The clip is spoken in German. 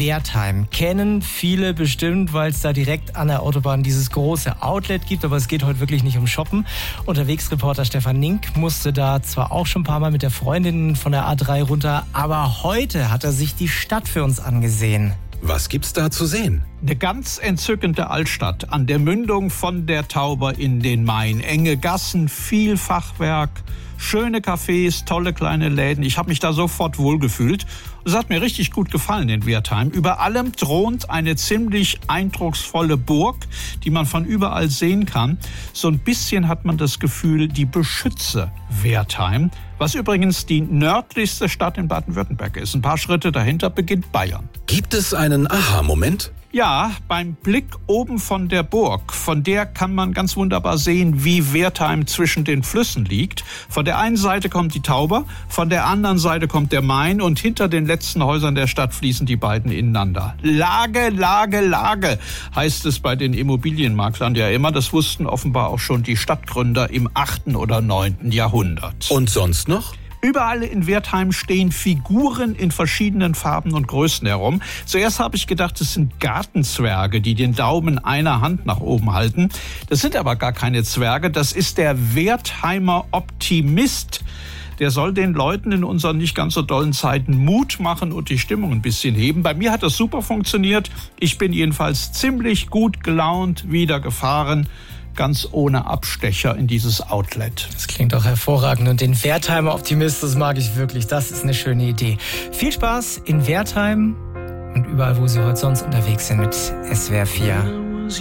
Wertheim kennen viele bestimmt, weil es da direkt an der Autobahn dieses große Outlet gibt. Aber es geht heute wirklich nicht um Shoppen. Unterwegsreporter Stefan Nink musste da zwar auch schon ein paar Mal mit der Freundin von der A3 runter, aber heute hat er sich die Stadt für uns angesehen. Was gibt's da zu sehen? Eine ganz entzückende Altstadt an der Mündung von der Tauber in den Main. Enge Gassen, viel Fachwerk, schöne Cafés, tolle kleine Läden. Ich habe mich da sofort wohlgefühlt. Es hat mir richtig gut gefallen in Wertheim. Über allem thront eine ziemlich eindrucksvolle Burg, die man von überall sehen kann. So ein bisschen hat man das Gefühl, die beschütze Wertheim, was übrigens die nördlichste Stadt in Baden-Württemberg ist. Ein paar Schritte dahinter beginnt Bayern. Gibt es einen Aha-Moment? Ja, beim Blick oben von der Burg, von der kann man ganz wunderbar sehen, wie Wertheim zwischen den Flüssen liegt. Von der einen Seite kommt die Tauber, von der anderen Seite kommt der Main und hinter den letzten Häusern der Stadt fließen die beiden ineinander. Lage, Lage, Lage, heißt es bei den Immobilienmaklern ja immer. Das wussten offenbar auch schon die Stadtgründer im 8. oder 9. Jahrhundert. Und sonst noch? Überall in Wertheim stehen Figuren in verschiedenen Farben und Größen herum. Zuerst habe ich gedacht, es sind Gartenzwerge, die den Daumen einer Hand nach oben halten. Das sind aber gar keine Zwerge, das ist der Wertheimer Optimist. Der soll den Leuten in unseren nicht ganz so dollen Zeiten Mut machen und die Stimmung ein bisschen heben. Bei mir hat das super funktioniert. Ich bin jedenfalls ziemlich gut gelaunt wieder gefahren. Ganz ohne Abstecher in dieses Outlet. Das klingt auch hervorragend. Und den Wertheimer Optimist, das mag ich wirklich. Das ist eine schöne Idee. Viel Spaß in Wertheim und überall, wo Sie heute sonst unterwegs sind mit SWR 4.